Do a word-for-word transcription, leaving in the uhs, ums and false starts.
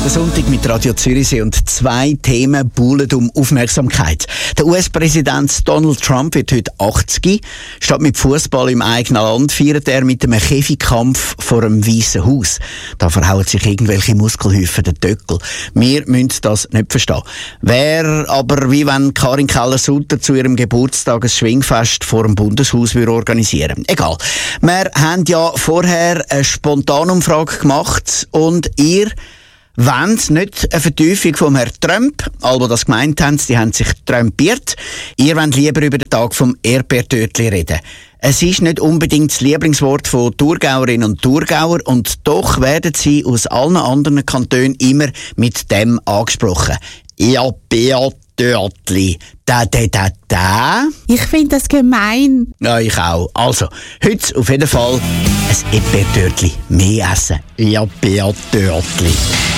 Der Sonntag mit Radio Zürichsee und zwei Themen buhlen um Aufmerksamkeit. Der U S-Präsident Donald Trump wird heute achtzig. Statt mit Fußball im eigenen Land feiert er mit einem Käfigkampf vor einem Weißen Haus. Da verhauen sich irgendwelche Muskelhäufen den Töckel. Wir müssen das nicht verstehen. Wäre aber wie wenn Karin Keller-Sutter zu ihrem Geburtstag ein Schwingfest vor dem Bundeshaus organisieren würde. Egal. Wir haben ja vorher eine Spontanumfrage gemacht und ihr wollt nicht eine Vertiefung vom Herrn Trump, alle, die das gemeint haben, die haben sich trumpiert. Ihr wollt lieber über den Tag vom Erdbeertörtli reden. Es ist nicht unbedingt das Lieblingswort von Thurgauerinnen und Thurgauer und doch werden sie aus allen anderen Kantonen immer mit dem angesprochen. Ja, Beatörtli. Da, da, da, da. Ich finde das gemein. Ja, ich auch. Also, heute auf jeden Fall ein Erdbeertörtli mehr essen. Ja, Beatörtli.